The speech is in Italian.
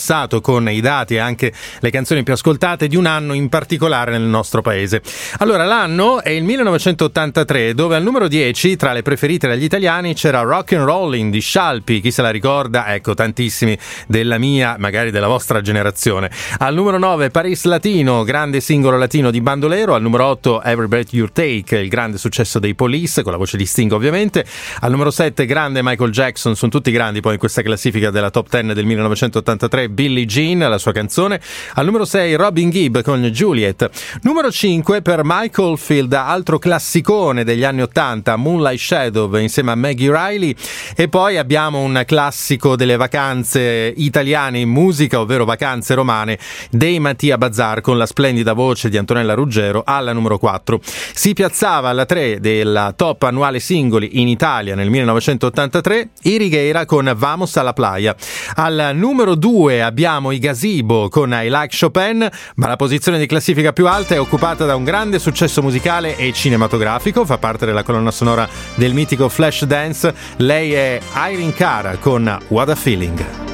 passato con i dati e anche le canzoni più ascoltate di un anno in particolare nel nostro paese. Allora, l'anno è il 1983, dove al numero 10 tra le preferite dagli italiani c'era Rock and Rollin' di Scialpi. Chi se la ricorda? Ecco, tantissimi della mia, magari della vostra generazione. Al numero 9 Paris Latino, grande singolo latino di Bandolero. Al numero 8 Every Breath You Take, il grande successo dei Police, con la voce di Sting ovviamente. Al numero 7 grande Michael Jackson, sono tutti grandi poi in questa classifica della top 10 del 1983, Billie Jean, la sua canzone. Al numero 6 Robin Gibb con Juliet. Numero 5 per Michael Field, altro classicone degli anni 80, Moonlight Shadow insieme a Maggie Riley. E poi abbiamo un classico delle vacanze italiane in musica, ovvero Vacanze romane dei Mattia Bazzar, con la splendida voce di Antonella Ruggero alla numero 4. Si piazzava alla 3 della top annuale singoli in Italia nel 1983 i Righeira con Vamos alla Playa. Al numero 2 abbiamo i Gazebo con I Like Chopin, ma la posizione di classifica più alta è occupata da un grande successo musicale e cinematografico, fa parte della colonna sonora del mitico Flashdance. Lei è Irene Cara con What a Feeling.